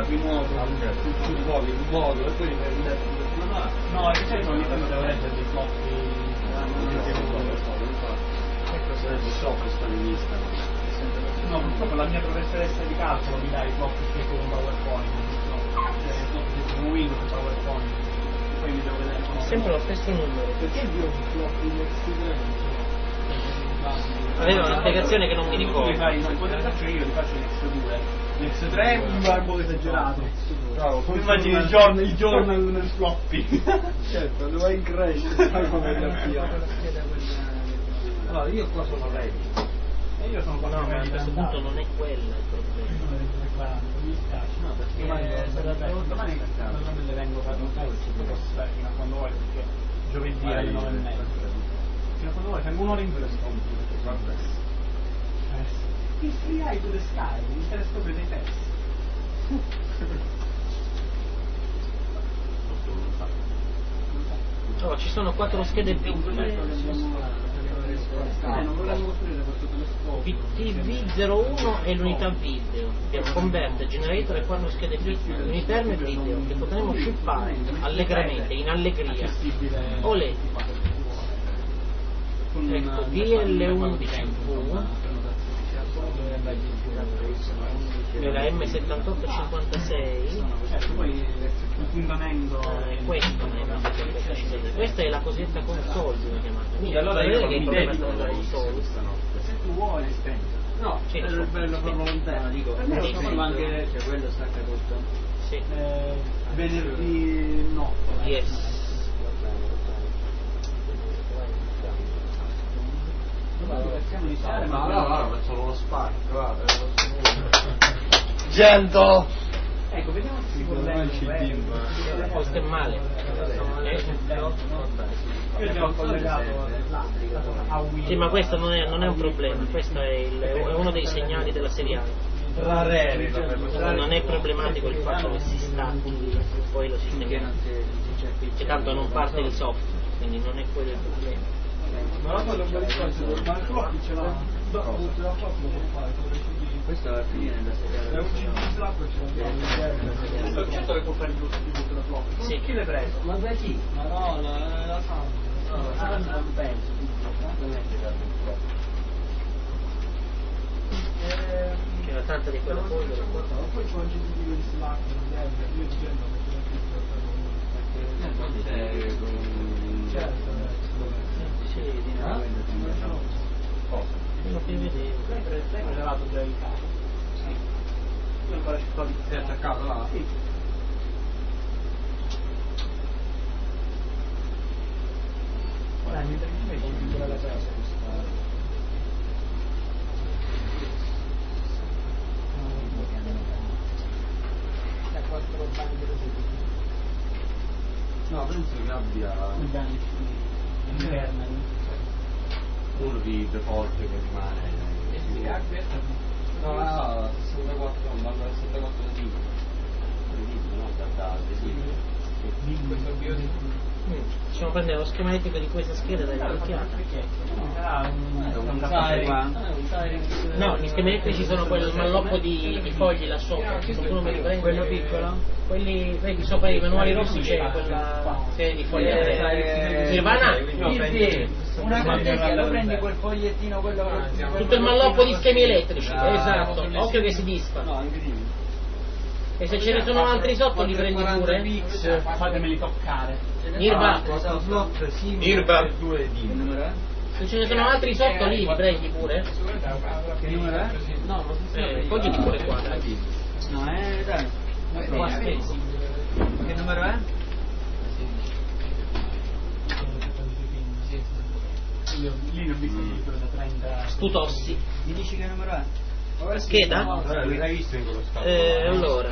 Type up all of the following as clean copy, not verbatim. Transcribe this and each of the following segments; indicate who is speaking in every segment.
Speaker 1: apri nuovo, tu muovi il modo e poi no, è che ogni tanto devo leggere dei floppy. Ecco, sarebbe shop stalinista. No, purtroppo la mia professoressa di calcolo mi dà i floppy che con PowerPoint, con Windows e PowerPoint, poi mi devo vedere
Speaker 2: sempre lo stesso numero.
Speaker 1: Perché io un floppy Next
Speaker 2: aveva una spiegazione che non mi ricordo.
Speaker 1: Quando le faccio io, li faccio Next 3 è un barbo esagerato. Come immagini il giorno nel floppy? Certo, lo vai in crash, sai come allora io qua sono ready. E io sono qua.
Speaker 2: No, ma a questo punto non è quella il problema.
Speaker 1: Mi spiace, no, perché domani naturalmente vengo a fare un corso, posso stare fino a quando vuoi, perché giovedì alle 9:30. Fino a quando vuoi, fai un'ora in più di compito. Il free eye to the sky, il telescopio dei testi.
Speaker 2: Oh, ci sono 4 schede più.
Speaker 1: Non vorremmo costruire questo telescopio.
Speaker 2: TV01 è l'unità video che converte generator e 4 schede video, uniforme video che potremo shippare allegramente, in allegria. Olè. Ecco, DL11V la M7856
Speaker 1: poi il puntamento
Speaker 2: è questo, questa è la cosiddetta console chiamata. Allora vedere che il problema sta nella console.
Speaker 1: Se tu vuoi
Speaker 3: no,
Speaker 2: sì,
Speaker 3: è bello proprio lontano, dico, anche cioè quello stacca tutto.
Speaker 2: Sì.
Speaker 1: Venerdì notte.
Speaker 2: Yes.
Speaker 1: Possiamo iniziare,
Speaker 3: ma faccio lo spark, guarda.
Speaker 1: 100! Ecco, vediamo se si può leggere.
Speaker 2: Questo è male.
Speaker 1: Io già ho collegato a Windows.
Speaker 2: Sì, ma questo non è un problema, questo è uno dei segnali della seriale. Non è problematico il fatto che si stacchi, poi lo sistema. Cioè, tanto non parte il software, quindi non è quello il problema.
Speaker 1: Ma la cosa ma il floppy ce l'ha.
Speaker 3: Questo va a finire nella
Speaker 1: è un CD slap ce l'ha. Certo che può fare il distributo da floppy.
Speaker 2: Sì.
Speaker 1: Chi l'hai preso?
Speaker 3: Ma da chi?
Speaker 1: Ma no, la Sam.
Speaker 3: Non penso,
Speaker 2: C'era tanta di quella polvere qua.
Speaker 1: Poi c'è un CD di slap, io dicendo certo.
Speaker 2: Sì, di là. Non lo più vedevo.
Speaker 1: Lei mi ha dato già il caso. Sì. Io ancora ci sto di.
Speaker 3: sei attaccato là?
Speaker 1: Sì. Dai, mi permette di configurare la testa questa. Da 4 banche così.
Speaker 3: No, penso che abbia uno di default che rimane. No, 64, no, 64 di no, da
Speaker 2: Possiamo prendere lo schematico di questa scheda e dare un'occhiata. No, gli schematici sono quel malloppo di fogli là sopra. Qualcuno me li prende?
Speaker 3: Quello piccolo?
Speaker 2: Quelli, vedi sopra i manuali rossi c'è quella serie di fogli. Nirvana?
Speaker 3: Una cortecchia, lo prendi quel fogliettino, quello
Speaker 2: Tutto il malloppo di schemi elettrici, esatto. Occhio che si disfa.
Speaker 3: No, incredibile.
Speaker 2: E se ce ne sono altri sotto li prendi pure?
Speaker 1: Fatemeli toccare.
Speaker 2: Nirvana.
Speaker 3: Nirvana 2 di numero è?
Speaker 2: Se ce ne sono altri sotto lì li prendi pure?
Speaker 3: Che numero è?
Speaker 1: No, non si
Speaker 2: Cogliti pure qua, dai.
Speaker 3: No, dai.
Speaker 2: Qua spesi.
Speaker 3: Che numero è?
Speaker 1: Lì non ho visto il libro da 30.
Speaker 2: Sputossi.
Speaker 3: Mi dici che numero è?
Speaker 2: Scheda?
Speaker 3: L'hai visto in quello stato?
Speaker 2: Allora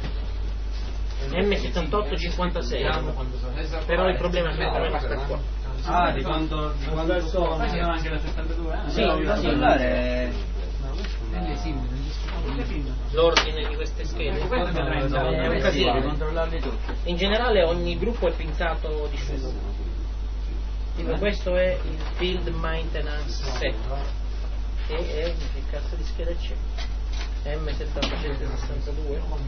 Speaker 2: M7856. Però il problema secondo me sta qua.
Speaker 3: Ah, di quanto sono?
Speaker 1: Ma c'era anche da 72, eh?
Speaker 2: Sì,
Speaker 3: sì.
Speaker 2: L'ordine di queste schede è un casino.
Speaker 3: Controllarli tutti.
Speaker 2: In generale ogni gruppo è pinzato di su. Tipo questo è il Field Maintenance Set, che è che cazzo di scheda c'è? M7762